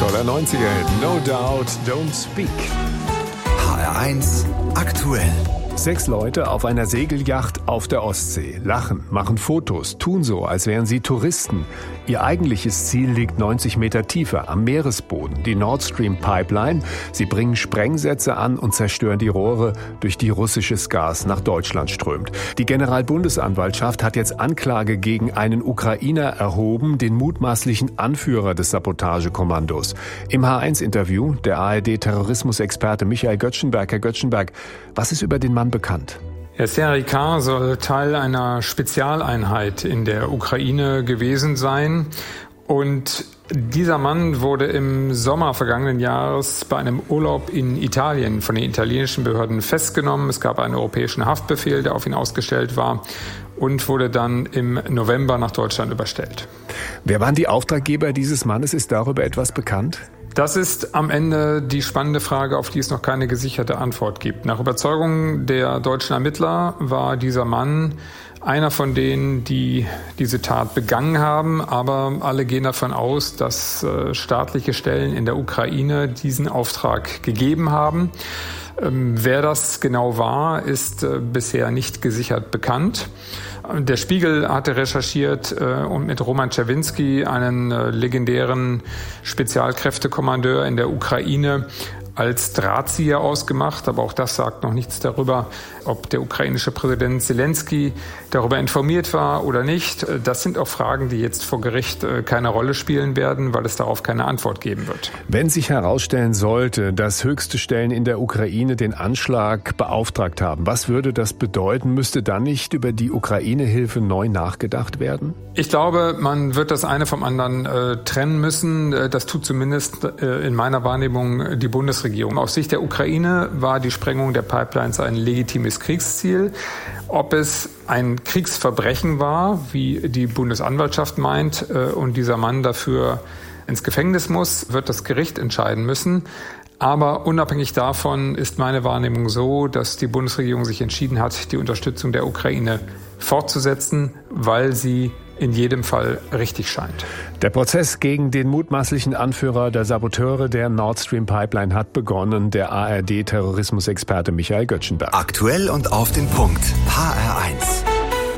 Toller 90er-Hit. No Doubt, Don't Speak. HR1 aktuell. 6 Leute auf einer Segelyacht auf der Ostsee. Lachen, machen Fotos, tun so, als wären sie Touristen. Ihr eigentliches Ziel liegt 90 Meter tiefer am Meeresboden. Die Nord Stream Pipeline. Sie bringen Sprengsätze an und zerstören die Rohre, durch die russisches Gas nach Deutschland strömt. Die Generalbundesanwaltschaft hat jetzt Anklage gegen einen Ukrainer erhoben, den mutmaßlichen Anführer des Sabotagekommandos. Im H1-Interview der ARD-Terrorismusexperte Michael Göttschenberg. Herr Göttschenberg, was ist über den Mann bekannt? Serhij K. soll Teil einer Spezialeinheit in der Ukraine gewesen sein. Und dieser Mann wurde im Sommer vergangenen Jahres bei einem Urlaub in Italien von den italienischen Behörden festgenommen. Es gab einen europäischen Haftbefehl, der auf ihn ausgestellt war, und wurde dann im November nach Deutschland überstellt. Wer waren die Auftraggeber dieses Mannes? Ist darüber etwas bekannt? Das ist am Ende die spannende Frage, auf die es noch keine gesicherte Antwort gibt. Nach Überzeugung der deutschen Ermittler war dieser Mann einer von denen, die diese Tat begangen haben. Aber alle gehen davon aus, dass staatliche Stellen in der Ukraine diesen Auftrag gegeben haben. Wer das genau war, ist bisher nicht gesichert bekannt. Der Spiegel hatte recherchiert und mit Roman Czerwinski, einen legendären Spezialkräftekommandeur in der Ukraine, als Drahtzieher ausgemacht. Aber auch das sagt noch nichts darüber, ob der ukrainische Präsident Zelensky darüber informiert war oder nicht. Das sind auch Fragen, die jetzt vor Gericht keine Rolle spielen werden, weil es darauf keine Antwort geben wird. Wenn sich herausstellen sollte, dass höchste Stellen in der Ukraine den Anschlag beauftragt haben, was würde das bedeuten? Müsste dann nicht über die Ukraine-Hilfe neu nachgedacht werden? Ich glaube, man wird das eine vom anderen trennen müssen. Das tut zumindest in meiner Wahrnehmung die Bundesregierung. Aus Sicht der Ukraine war die Sprengung der Pipelines ein legitimes Kriegsziel. Ob es ein Kriegsverbrechen war, wie die Bundesanwaltschaft meint, und dieser Mann dafür ins Gefängnis muss, wird das Gericht entscheiden müssen. Aber unabhängig davon ist meine Wahrnehmung so, dass die Bundesregierung sich entschieden hat, die Unterstützung der Ukraine fortzusetzen, weil sie in jedem Fall richtig scheint. Der Prozess gegen den mutmaßlichen Anführer der Saboteure der Nord Stream Pipeline hat begonnen. Der ARD-Terrorismusexperte Michael Göttschenberg. Aktuell und auf den Punkt. HR1.